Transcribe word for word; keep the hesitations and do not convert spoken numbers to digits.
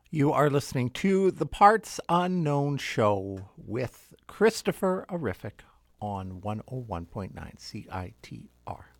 You are listening to the Parts Unknown Show with Christopher Arific on one oh one point nine C I T R.